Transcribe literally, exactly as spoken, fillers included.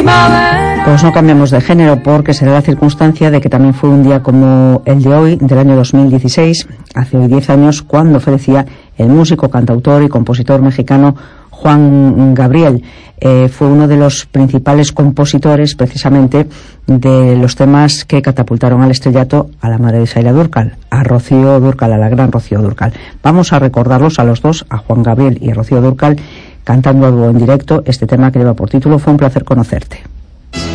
primavera. Pues no cambiamos de género porque se da la circunstancia de que también fue un día como el de hoy, del año dos mil dieciséis, hace hoy diez años, cuando fallecía el músico, cantautor y compositor mexicano Juan Gabriel. Eh, fue uno de los principales compositores, precisamente, de los temas que catapultaron al estrellato a la madre de Saila Dúrcal, a Rocío Dúrcal, a la gran Rocío Dúrcal. Vamos a recordarlos a los dos, a Juan Gabriel y a Rocío Dúrcal, cantando algo en directo este tema que lleva por título Fue un placer conocerte.